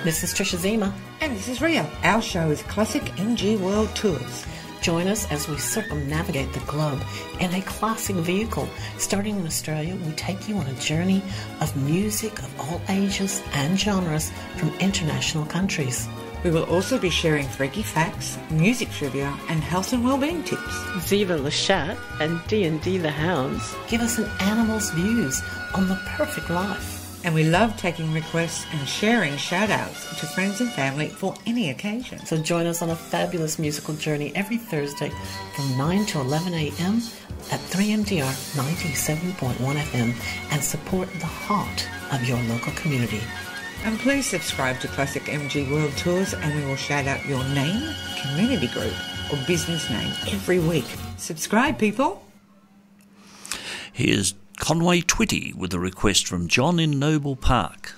This is Trisha Zima. And this is Ria. Our show is Classic MG World Tours. Join us as we circumnavigate the globe in a classic vehicle. Starting in Australia, we take you on a journey of music of all ages and genres from international countries. We will also be sharing freaky facts, music trivia, and health and wellbeing tips. Ziva the Shat and D&D the Hounds give us an animal's views on the perfect life. And we love taking requests and sharing shout-outs to friends and family for any occasion. So join us on a fabulous musical journey every Thursday from 9 to 11 a.m. at 3MDR 97.1 FM and support the heart of your local community. And please subscribe to Classic MG World Tours and we will shout out your name, community group or business name every week. Subscribe, people. Here's Conway Twitty with a request from John in Noble Park.